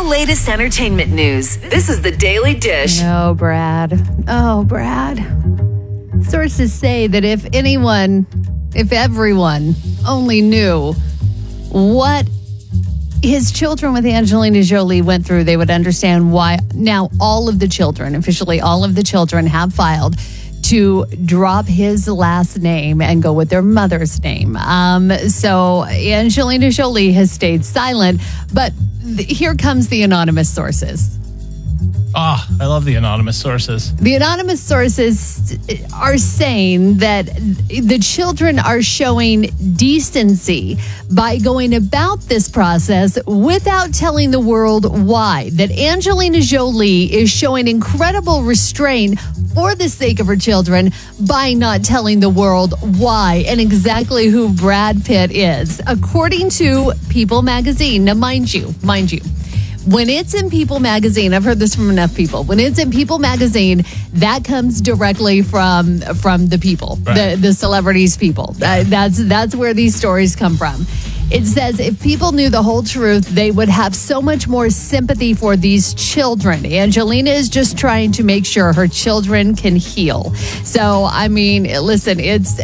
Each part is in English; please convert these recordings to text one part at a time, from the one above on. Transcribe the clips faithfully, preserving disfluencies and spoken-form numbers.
the latest entertainment news. This is the Daily Dish. No, Brad. Oh, Brad. Sources say that if anyone, if everyone only knew what his children with Angelina Jolie went through, they would understand why now all of the children, officially all of the children, have filed to drop his last name and go with their mother's name. Um, so Angelina Jolie has stayed silent, but th- here comes the anonymous sources. Ah, oh, I love the anonymous sources. The anonymous sources are saying that the children are showing decency by going about this process without telling the world why. That Angelina Jolie is showing incredible restraint for the sake of her children by not telling the world why and exactly who Brad Pitt is. According to People magazine, now mind you, mind you, when it's in People magazine, I've heard this from enough people. When it's in People magazine, that comes directly from from the people, right. the the celebrities' people. Uh, that's that's where these stories come from. It says if people knew the whole truth, they would have so much more sympathy for these children. Angelina is just trying to make sure her children can heal. So, I mean, listen, it's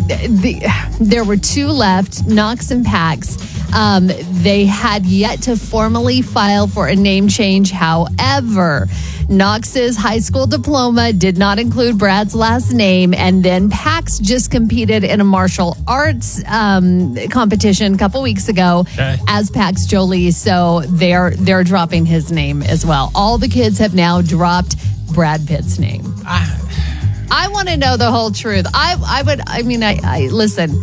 the, there were two left, Knox and Pax. Um, they had yet to formally file for a name change. However, Knox's high school diploma did not include Brad's last name, and then Pax just competed in a martial arts um, competition a couple weeks ago okay. as Pax Jolie. So they're they're dropping his name as well. All the kids have now dropped Brad Pitt's name. I, I want to know the whole truth. I I would. I mean, I, I listen.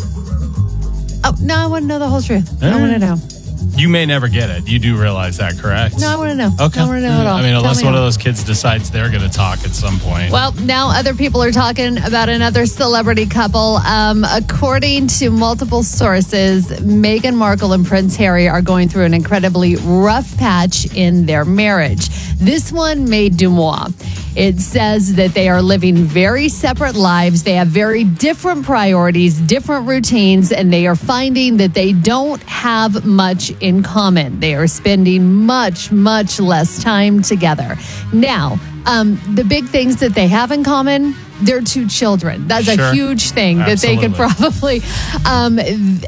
Oh, no, I want to know the whole truth. I want to know. You may never get it. You do realize that, correct? No, I want to know. Okay. I want to know it all. I mean, unless one how. of those kids decides they're going to talk at some point. Well, now other people are talking about another celebrity couple. Um, according to multiple sources, Meghan Markle and Prince Harry are going through an incredibly rough patch in their marriage. This one made du moi. It says that they are living very separate lives. They have very different priorities, different routines, and they are finding that they don't have much in common. They are spending much, much less time together. Now, um, the big things that they have in common, they're two children. That's sure. a huge thing Absolutely. that they could probably. Um,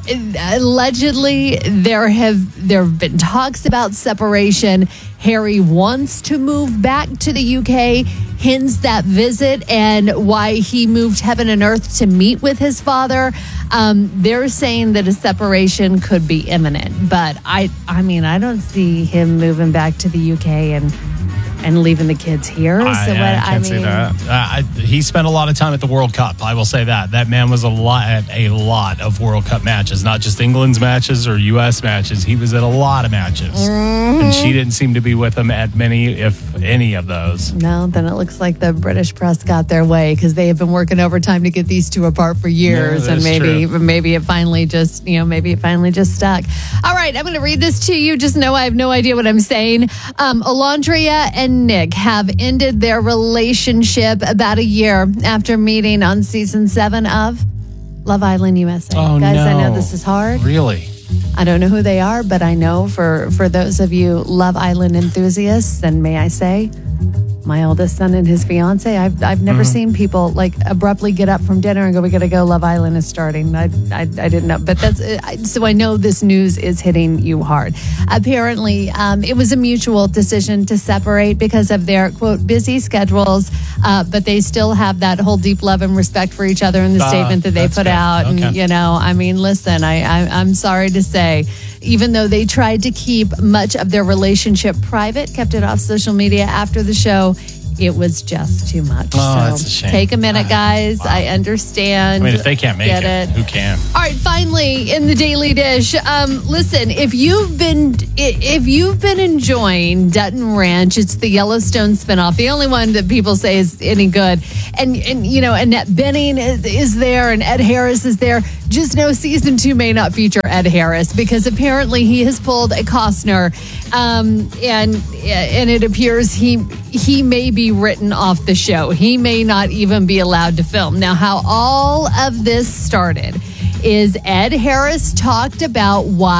allegedly, there have there have been talks about separation. Harry wants to move back to the U K, hence that visit and why he moved heaven and earth to meet with his father. Um, they're saying that a separation could be imminent, but I, I mean, I don't see him moving back to the U K and. And leaving the kids here. I, so what, I can't I mean, see that. Uh, I, he spent a lot of time at the World Cup. I will say that. That man was a lot at a lot of World Cup matches, not just England's matches or U S matches. He was at a lot of matches. Mm-hmm. And she didn't seem to be with him at many, if any of those. No, then it looks like the British press got their way because they have been working overtime to get these two apart for years. Yeah, and maybe true. maybe it finally just, you know, maybe it finally just stuck. All right, I'm going to read this to you. Just know I have no idea what I'm saying. Um, Alondria and Nick have ended their relationship about a year after meeting on season seven of Love Island U S A. Oh, Guys, no. I know this is hard. Really? I don't know who they are, but I know for, for those of you Love Island enthusiasts, and may I say, my oldest son and his fiance, I've I've never mm-hmm. seen people like abruptly get up from dinner and go, we gotta go, Love Island is starting. I I, I didn't know, but that's I, so I know this news is hitting you hard. Apparently, um, it was a mutual decision to separate because of their quote busy schedules, uh, but they still have that whole deep love and respect for each other in the uh, statement that they put good. out. Okay. And you know, I mean, listen, I, I I'm sorry to say, even though they tried to keep much of their relationship private, kept it off social media after the show, it was just too much. Oh, so that's a shame. Take a minute, guys. Wow. I understand. I mean, if they can't make Get it, it, who can? All right, finally, in the Daily Dish, um, listen, if you've been if you've been enjoying Dutton Ranch, it's the Yellowstone spinoff, the only one that people say is any good. And, and you know, Annette Bening is, is there and Ed Harris is there. Just know season two may not feature Ed Harris because apparently he has pulled a Costner, um, and and it appears he he may be written off the show. He may not even be allowed to film. Now, how all of this started is Ed Harris talked about while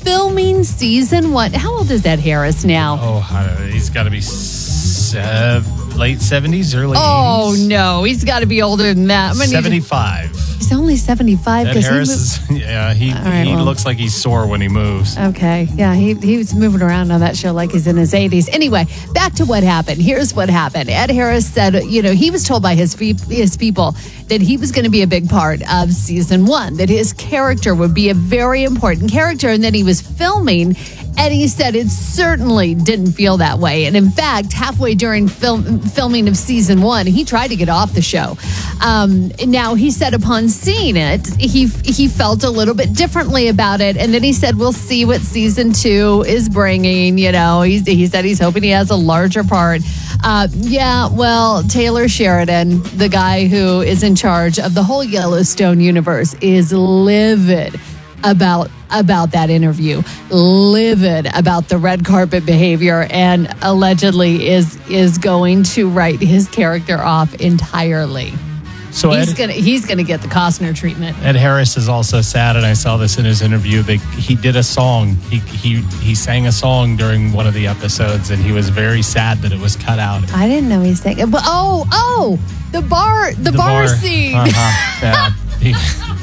filming season one. How old is Ed Harris now? Oh, I don't know. He's got to be sev- late seventies, early Oh, eighties. no. He's got to be older than that. I mean, seventy-five. He's only seventy-five. Ed 'cause Harris he mo- is, yeah, he, right, he well. looks like he's sore when he moves. Okay. Yeah, he, he was moving around on that show like he's in his eighties. Anyway, back to what happened. Here's what happened. Ed Harris said, you know, he was told by his, fe- his people that he was going to be a big part of season one, that his character would be a very important character, and that he was filming. And he said it certainly didn't feel that way. And in fact, halfway during film, filming of season one, he tried to get off the show. Um, now, he said upon seeing it, he he felt a little bit differently about it. And then he said, we'll see what season two is bringing. You know, he, he said he's hoping he has a larger part. Uh, yeah, well, Taylor Sheridan, the guy who is in charge of the whole Yellowstone universe, is livid about about that interview, livid about the red carpet behavior, and allegedly is is going to write his character off entirely. So he's Ed, gonna he's gonna get the Costner treatment. Ed Harris is also sad, and I saw this in his interview, that he did a song. He he he sang a song during one of the episodes, and he was very sad that it was cut out. I didn't know he's saying. But oh oh the bar the, The bar, scene. Uh-huh. Yeah. He,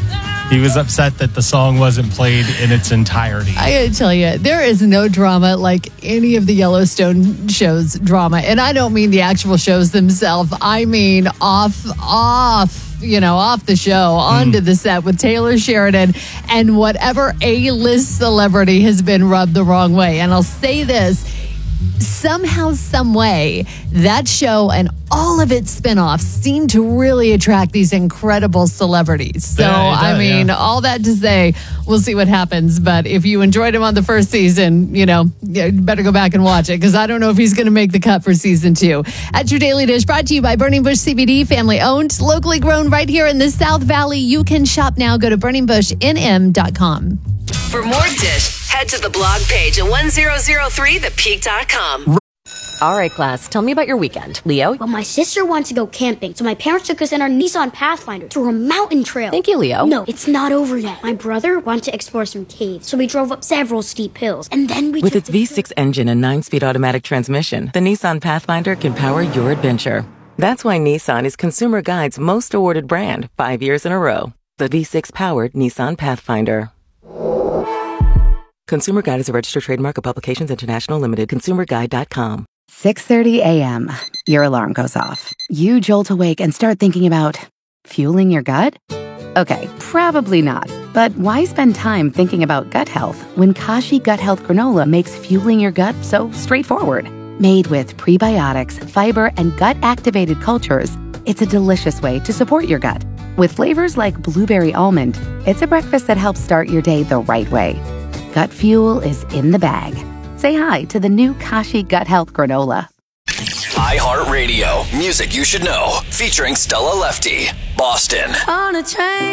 he was upset that the song wasn't played in its entirety. I gotta tell you, there is no drama like any of the Yellowstone shows drama. And I don't mean the actual shows themselves. I mean off, off, you know, off the show, onto the set with Taylor Sheridan and whatever A-list celebrity has been rubbed the wrong way. And I'll say this, somehow, some way, that show and all of its spinoffs seem to really attract these incredible celebrities. So, Yeah, it I does, mean, yeah. all that to say, we'll see what happens. But if you enjoyed him on the first season, you know, you better go back and watch it, because I don't know if he's going to make the cut for season two. At your Daily Dish, brought to you by Burning Bush C B D, family owned, locally grown right here in the South Valley. You can shop now. Go to burning bush n m dot com. For more Dish, head to the blog page at one thousand three the peak dot com. All right, class, tell me about your weekend. Leo? Well, my sister wants to go camping, so my parents took us in our Nissan Pathfinder through a mountain trail. Thank you, Leo. No, it's not over yet. My brother wanted to explore some caves, so we drove up several steep hills, and then we With took its the V six engine and nine-speed automatic transmission, the Nissan Pathfinder can power your adventure. That's why Nissan is Consumer Guide's most awarded brand, five years in a row. The V six-powered Nissan Pathfinder. Consumer Guide is a registered trademark of Publications International Limited. consumer guide dot com. six thirty a.m. Your alarm goes off. You jolt awake and start thinking about fueling your gut? Okay, probably not. But why spend time thinking about gut health when Kashi Gut Health Granola makes fueling your gut so straightforward? Made with prebiotics, fiber, and gut-activated cultures, it's a delicious way to support your gut. With flavors like blueberry almond, it's a breakfast that helps start your day the right way. Gut fuel is in the bag. Say hi to the new Kashi Gut Health Granola. iHeartRadio. Music you should know. Featuring Stella Lefty. Boston. On a train.